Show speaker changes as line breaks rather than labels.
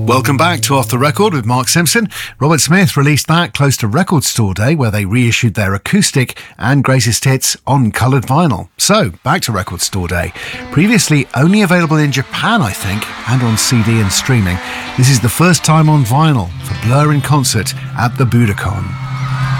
Welcome back to Off the Record with Mark Simpson. Robert Smith released that close to Record Store Day, where they reissued their acoustic and greatest hits on coloured vinyl. So, back to Record Store Day. Previously only available in Japan, I think, and on CD and streaming. This is the first time on vinyl for Blur in concert at the Budokan.